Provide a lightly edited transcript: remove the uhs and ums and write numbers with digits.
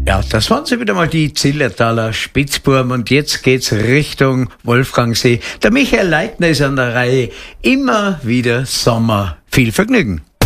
Ja, das waren sie wieder mal, die Zillertaler Spitzbuben. Und jetzt geht's Richtung Wolfgangsee. Der Michael Leitner ist an der Reihe. Immer wieder Sommer. Viel Vergnügen.